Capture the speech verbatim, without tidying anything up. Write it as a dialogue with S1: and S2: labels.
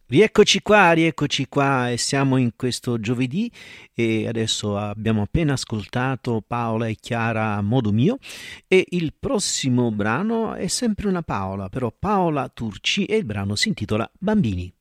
S1: Rieccoci qua, rieccoci qua e siamo in questo giovedì e adesso abbiamo appena ascoltato Paola e Chiara a modo mio e il prossimo brano è sempre una Paola, però Paola Turci e il brano si intitola Bambini.